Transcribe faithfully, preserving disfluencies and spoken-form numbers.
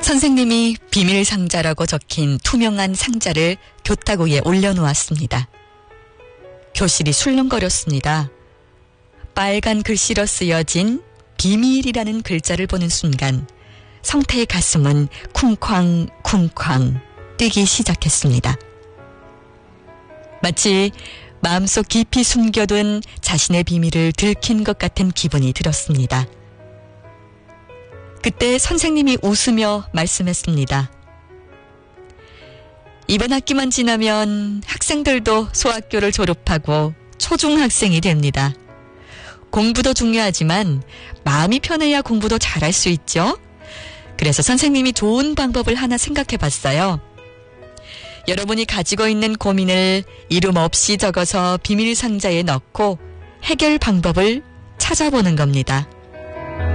선생님이 비밀 상자라고 적힌 투명한 상자를 교탁 위에 올려놓았습니다. 교실이 술렁거렸습니다. 빨간 글씨로 쓰여진 비밀이라는 글자를 보는 순간 성태의 가슴은 쿵쾅 쿵쾅 뛰기 시작했습니다. 마치 마음속 깊이 숨겨둔 자신의 비밀을 들킨 것 같은 기분이 들었습니다. 그때 선생님이 웃으며 말씀했습니다. 이번 학기만 지나면 학생들도 소학교를 졸업하고 초중학생이 됩니다. 공부도 중요하지만 마음이 편해야 공부도 잘할 수 있죠. 그래서 선생님이 좋은 방법을 하나 생각해 봤어요. 여러분이 가지고 있는 고민을 이름 없이 적어서 비밀 상자에 넣고 해결 방법을 찾아보는 겁니다.